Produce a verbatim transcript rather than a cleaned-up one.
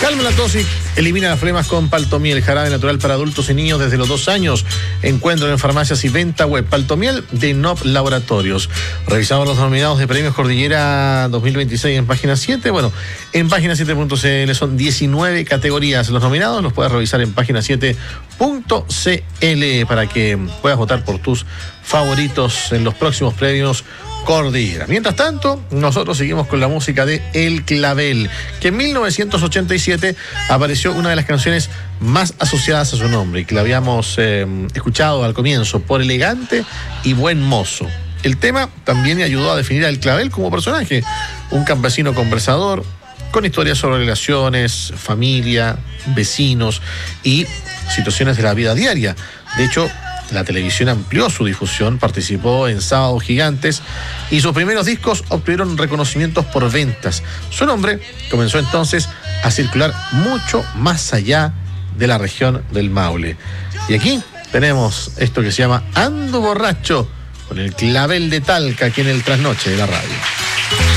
Calma la tos y elimina las flemas con Paltomiel, jarabe natural para adultos y niños desde los dos años. Encuentro en farmacias y venta web. Paltomiel de N O P Laboratorios. Revisamos los nominados de Premios Cordillera dos mil veintiséis en página siete. Bueno, en página siete punto c l son diecinueve categorías. Los nominados los puedes revisar en página siete punto c l para que puedas votar por tus favoritos en los próximos premios Cordillera. Mientras tanto, nosotros seguimos con la música de El Clavel, que en mil novecientos ochenta y siete apareció una de las canciones más asociadas a su nombre y que la habíamos eh, escuchado al comienzo, Por elegante y buen mozo. El tema también ayudó a definir a El Clavel como personaje, un campesino conversador, con historias sobre relaciones, familia, vecinos y situaciones de la vida diaria. De hecho, la televisión amplió su difusión, participó en Sábados Gigantes y sus primeros discos obtuvieron reconocimientos por ventas. Su nombre comenzó entonces a circular mucho más allá de la región del Maule. Y aquí tenemos esto que se llama Ando Borracho, con El Clavel de Talca, aquí en el Trasnoche de la radio.